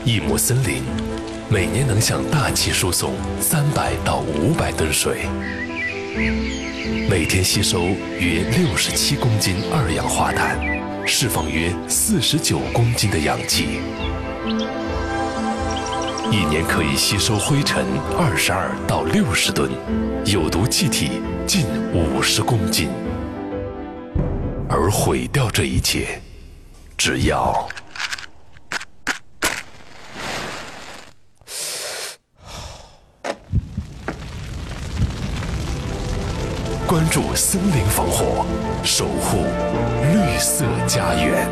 一亩森林每年能向大气输送300到500吨水，每天吸收约67公斤二氧化碳，释放约49公斤的氧气，一年可以吸收灰尘22到60吨，有毒气体近50公斤。而毁掉这一切，只要关注森林防火，守护绿色家园。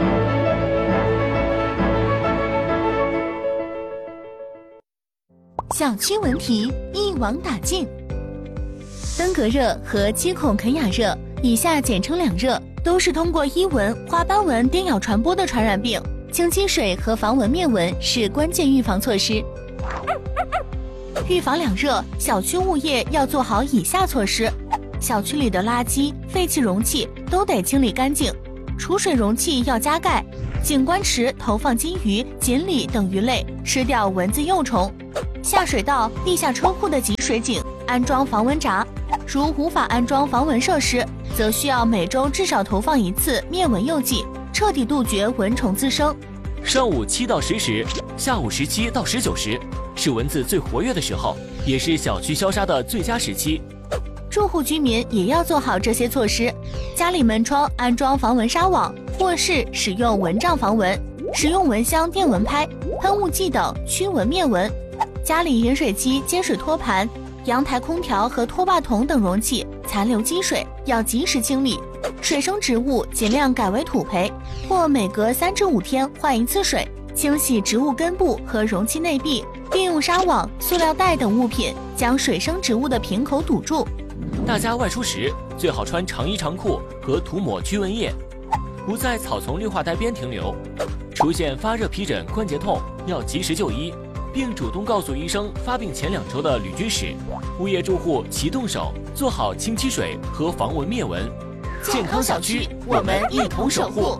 小区文体一网打尽。登革热和基孔肯雅热，以下简称两热，都是通过伊蚊、花斑蚊叮咬传播的传染病。清积水和防蚊灭蚊是关键预防措施。预防两热，小区物业要做好以下措施：小区里的垃圾、废弃容器都得清理干净，储水容器要加盖，景观池投放金鱼、锦鲤等鱼类，吃掉蚊子幼虫。下水道、地下车库的集水井安装防蚊闸，如无法安装防蚊设施，则需要每周至少投放1次灭蚊诱剂，彻底杜绝蚊虫滋生。 上午7到10时，下午17到19时是蚊子最活跃的时候，也是小区消杀的最佳时期。 住户居民也要做好这些措施，家里门窗安装防蚊纱网，卧室使用蚊帐防蚊，使用蚊香、电蚊拍、喷雾剂等驱蚊灭蚊。家里饮水机、接水托盘、阳台空调和拖把桶等容器残留积水要及时清理，水生植物尽量改为土培，或每隔3至5天换1次水，清洗植物根部和容器内壁，并用纱网、塑料袋等物品将水生植物的瓶口堵住。 大家外出时最好穿长衣长裤和涂抹驱蚊液，不在草丛绿化带边停留。出现发热、皮疹、关节痛要及时就医，并主动告诉医生发病前2周的旅居史。物业住户齐动手，做好清积水和防蚊灭蚊。健康小区，我们一同守护。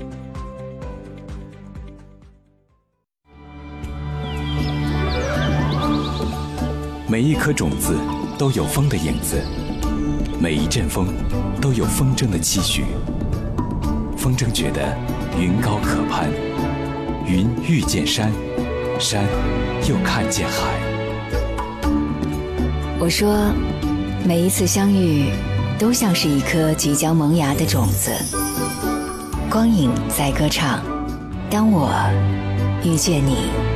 每一颗种子都有风的影子，每一阵风都有风筝的期许。风筝觉得云高可攀，云遇见山，山又看见海。 我说，每一次相遇都像是一颗即将萌芽的种子。光影在歌唱，当我遇见你。